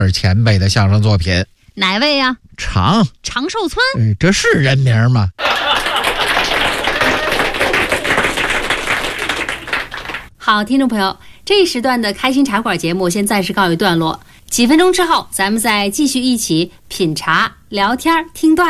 是前辈的相声作品。 哪位呀？ 长寿村。 这是人名吗？ 好，听众朋友，这一时段的开心茶馆节目先暂时告一段落，几分钟之后咱们再继续一起品茶、聊天、听段。